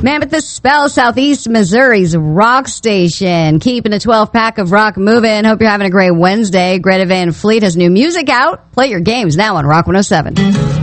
Mammoth the Spell, Southeast Missouri's rock station. Keeping a 12-pack of rock moving. Hope you're having a great Wednesday. Greta Van Fleet has new music out. Play your games now on Rock 107.